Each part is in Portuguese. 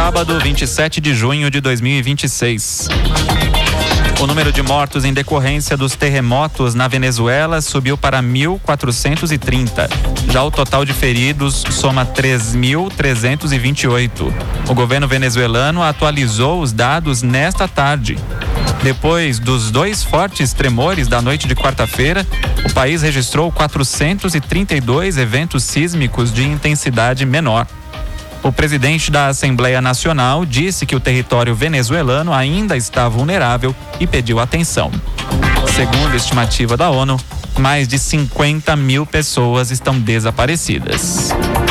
Sábado, 27 de junho de 2026. O número de mortos em decorrência dos terremotos na Venezuela subiu para 1.430. Já o total de feridos soma 3.328. O governo venezuelano atualizou os dados nesta tarde. Depois dos 2 fortes tremores da noite de quarta-feira, o país registrou 432 eventos sísmicos de intensidade menor. O presidente da Assembleia Nacional disse que o território venezuelano ainda está vulnerável e pediu atenção. Segundo a estimativa da ONU, mais de 50 mil pessoas estão desaparecidas.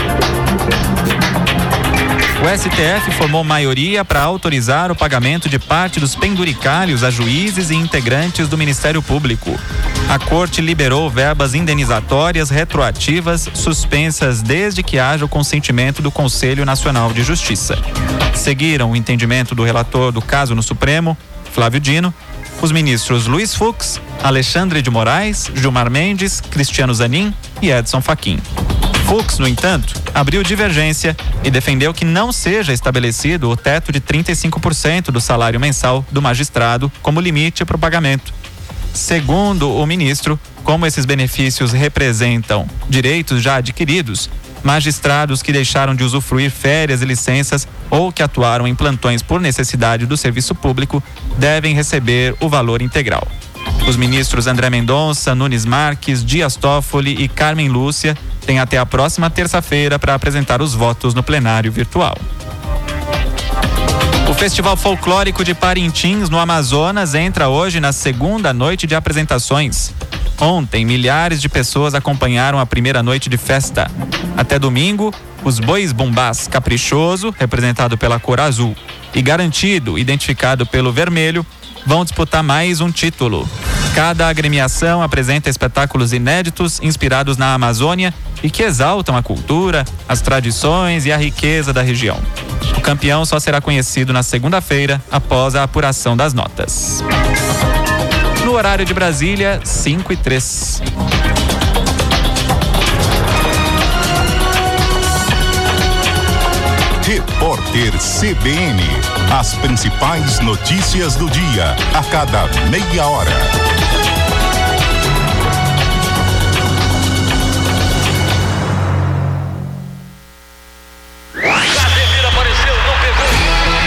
O STF formou maioria para autorizar o pagamento de parte dos penduricários a juízes e integrantes do Ministério Público. A Corte liberou verbas indenizatórias retroativas suspensas desde que haja o consentimento do Conselho Nacional de Justiça. Seguiram o entendimento do relator do caso no Supremo, Flávio Dino, os ministros Luiz Fux, Alexandre de Moraes, Gilmar Mendes, Cristiano Zanin e Edson Fachin. Fux, no entanto, abriu divergência e defendeu que não seja estabelecido o teto de 35% do salário mensal do magistrado como limite para o pagamento. Segundo o ministro, como esses benefícios representam direitos já adquiridos, magistrados que deixaram de usufruir férias e licenças ou que atuaram em plantões por necessidade do serviço público devem receber o valor integral. Os ministros André Mendonça, Nunes Marques, Dias Toffoli e Carmen Lúcia têm até a próxima terça-feira para apresentar os votos no plenário virtual. O Festival Folclórico de Parintins, no Amazonas, entra hoje na segunda noite de apresentações. Ontem, milhares de pessoas acompanharam a primeira noite de festa. Até domingo, os Bois Bumbás Caprichoso, representado pela cor azul, e Garantido, identificado pelo vermelho, vão disputar mais um título. Cada agremiação apresenta espetáculos inéditos inspirados na Amazônia e que exaltam a cultura, as tradições e a riqueza da região. O campeão só será conhecido na segunda-feira, após a apuração das notas. No horário de Brasília, 5h03. Repórter CBN. As principais notícias do dia, a cada meia hora.